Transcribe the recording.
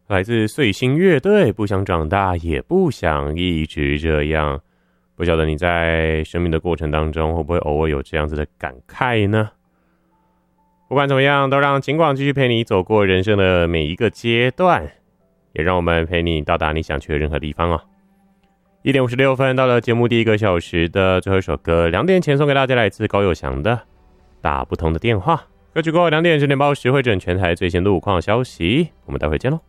来自碎星乐队，不想长大，也不想一直这样。不晓得你在生命的过程当中，会不会偶尔有这样子的感慨呢？不管怎么样，都让警广继续陪你走过人生的每一个阶段，也让我们陪你到达你想去的任何地方哦。1点56分，到了节目第一个小时的最后一首歌，2点前送给大家来自高友翔的《打不通的电话》。歌曲过后2点10点报时会整全台最新的路况消息，我们待会见喽。